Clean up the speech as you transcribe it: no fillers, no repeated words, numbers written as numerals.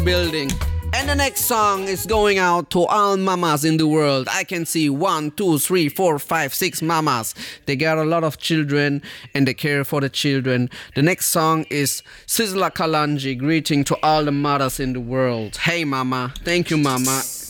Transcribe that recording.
building. And the next song is going out to all mamas in the world. I can see 1, 2, 3, 4, 5, 6 mamas. They got a lot of children and they care for the children. The next song is Sizzla Kalonji, greeting to all the mothers in the world. Hey mama, thank you mama.